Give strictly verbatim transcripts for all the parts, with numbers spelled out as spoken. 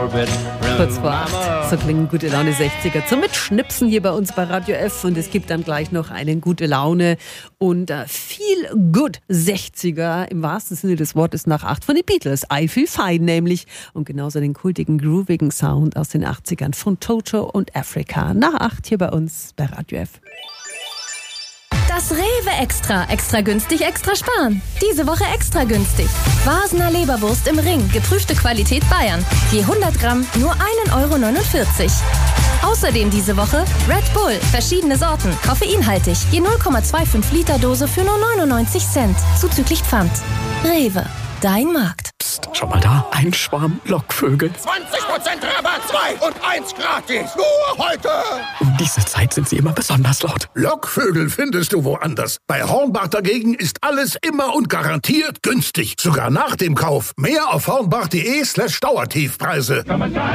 Kurz vor acht. So klingen gute Laune sechziger zum Mitschnipsen hier bei uns bei Radio F. Und es gibt dann gleich noch einen gute Laune und äh, viel gut sechziger im wahrsten Sinne des Wortes nach acht von den Beatles. I Feel Fine nämlich. Und genauso den kultigen, groovigen Sound aus den achtzigern von Toto und Africa. Nach acht hier bei uns bei Radio F. Das Rewe Extra. Extra günstig, extra sparen. Diese Woche extra günstig. Wasner Leberwurst im Ring. Geprüfte Qualität Bayern. Je hundert Gramm nur ein Euro neunundvierzig. Außerdem diese Woche Red Bull. Verschiedene Sorten. Koffeinhaltig. Je null Komma fünfundzwanzig Liter Dose für nur neunundneunzig Cent. Zuzüglich Pfand. Rewe. Dein Markt. Psst, schau mal da. Ein Schwarm Lockvögel. zwanzig Prozent Rabatt. zwei und eins gratis. Nur heute. Um diese Zeit sind sie immer besonders laut. Lockvögel findest du woanders. Bei Hornbach dagegen ist alles immer und garantiert günstig. Sogar nach dem Kauf. Mehr auf hornbach.de slash Dauertiefpreise.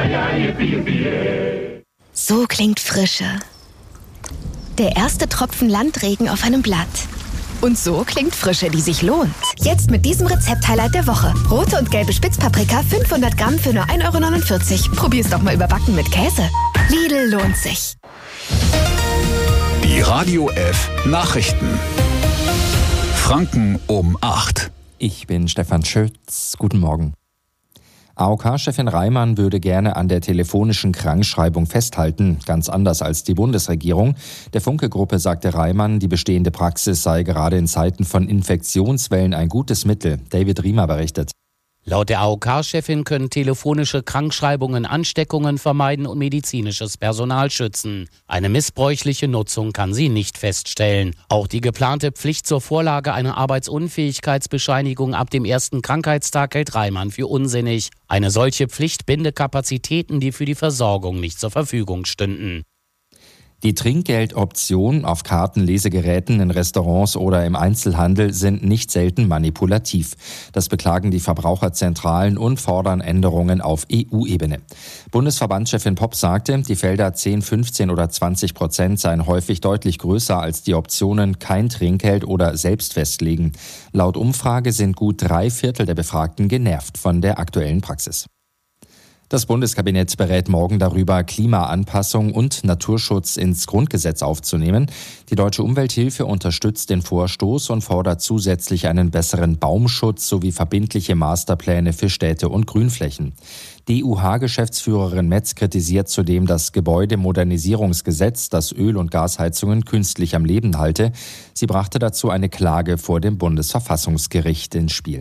So klingt Frische. Der erste Tropfen Landregen auf einem Blatt. Und so klingt Frische, die sich lohnt. Jetzt mit diesem Rezept-Highlight der Woche. Rote und gelbe Spitzpaprika, fünfhundert Gramm für nur ein Euro neunundvierzig. Probier's doch mal überbacken mit Käse. Lidl lohnt sich. Die Radio F Nachrichten. Franken um acht. Ich bin Stefan Schütz. Guten Morgen. A O K-Chefin Reimann würde gerne an der telefonischen Krankschreibung festhalten, ganz anders als die Bundesregierung. Der Funke-Gruppe sagte Reimann, die bestehende Praxis sei gerade in Zeiten von Infektionswellen ein gutes Mittel. David Riemer berichtet. Laut der A O K-Chefin können telefonische Krankschreibungen Ansteckungen vermeiden und medizinisches Personal schützen. Eine missbräuchliche Nutzung kann sie nicht feststellen. Auch die geplante Pflicht zur Vorlage einer Arbeitsunfähigkeitsbescheinigung ab dem ersten Krankheitstag hält Reimann für unsinnig. Eine solche Pflicht binde Kapazitäten, die für die Versorgung nicht zur Verfügung stünden. Die Trinkgeldoptionen auf Karten, Lesegeräten in Restaurants oder im Einzelhandel sind nicht selten manipulativ. Das beklagen die Verbraucherzentralen und fordern Änderungen auf E U-Ebene. Bundesverbandschefin Popp sagte, die Felder zehn, fünfzehn oder zwanzig Prozent seien häufig deutlich größer als die Optionen kein Trinkgeld oder selbst festlegen. Laut Umfrage sind gut drei Viertel der Befragten genervt von der aktuellen Praxis. Das Bundeskabinett berät morgen darüber, Klimaanpassung und Naturschutz ins Grundgesetz aufzunehmen. Die Deutsche Umwelthilfe unterstützt den Vorstoß und fordert zusätzlich einen besseren Baumschutz sowie verbindliche Masterpläne für Städte und Grünflächen. D U H-Geschäftsführerin Metz kritisiert zudem das Gebäudemodernisierungsgesetz, das Öl- und Gasheizungen künstlich am Leben halte. Sie brachte dazu eine Klage vor dem Bundesverfassungsgericht ins Spiel.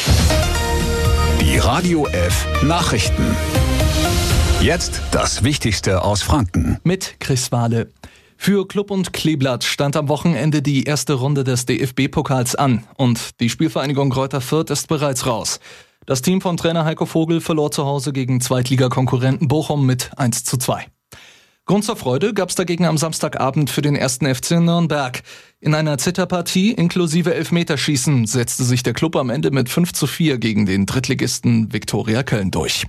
Die Radio F Nachrichten. Jetzt das Wichtigste aus Franken. Mit Chris Wahle. Für Club und Kleeblatt stand am Wochenende die erste Runde des D F B-Pokals an und die Spielvereinigung Greuther Fürth ist bereits raus. Das Team von Trainer Heiko Vogel verlor zu Hause gegen Zweitligakonkurrenten Bochum mit eins zu zwei. Grund zur Freude gab es dagegen am Samstagabend für den ersten F C Nürnberg. In einer Zitterpartie inklusive Elfmeterschießen setzte sich der Klub am Ende mit fünf zu vier gegen den Drittligisten Viktoria Köln durch.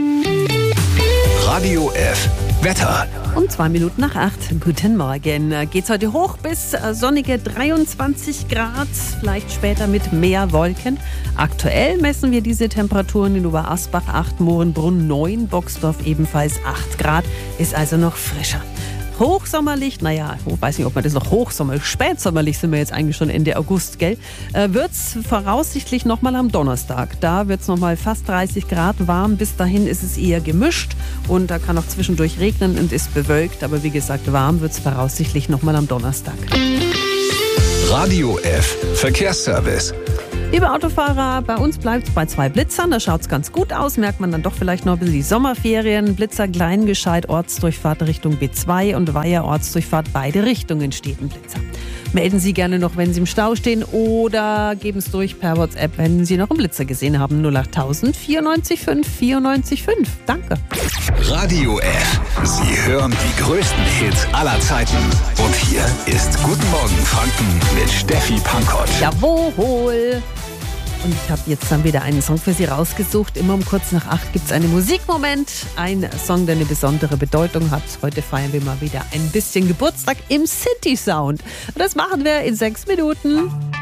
Radio F Wetter. Um zwei Minuten nach acht. Guten Morgen. Geht's heute hoch bis sonnige dreiundzwanzig Grad, vielleicht später mit mehr Wolken. Aktuell messen wir diese Temperaturen in Oberasbach acht, Mohrenbrunn neun, Boxdorf ebenfalls acht Grad, ist also noch frischer. Hochsommerlich, naja, ich weiß nicht, ob man das noch hochsommerlich, spätsommerlich sind wir jetzt eigentlich schon Ende August, gell? Äh, wird's voraussichtlich nochmal am Donnerstag. Da wird's nochmal fast dreißig Grad warm. Bis dahin ist es eher gemischt und da kann auch zwischendurch regnen und ist bewölkt. Aber wie gesagt, warm wird's voraussichtlich nochmal am Donnerstag. Radio F Verkehrsservice. Liebe Autofahrer, bei uns bleibt es bei zwei Blitzern. Da schaut es ganz gut aus. Merkt man dann doch vielleicht noch ein bisschen die Sommerferien. Blitzer Kleingescheid, Ortsdurchfahrt Richtung B zwei und Weiher Ortsdurchfahrt beide Richtungen steht ein Blitzer. Melden Sie gerne noch, wenn Sie im Stau stehen oder geben es durch per WhatsApp, wenn Sie noch einen Blitzer gesehen haben. null acht tausend vierundneunzig fünf vierundneunzig fünf. Danke. Radio F. Sie hören die größten Hits aller Zeiten. Und hier ist Guten Morgen Franken mit Steffi Pankott. Jawohl. Und ich habe jetzt dann wieder einen Song für Sie rausgesucht. Immer um kurz nach acht gibt es einen Musikmoment. Ein Song, der eine besondere Bedeutung hat. Heute feiern wir mal wieder ein bisschen Geburtstag im City Sound. Und das machen wir in sechs Minuten.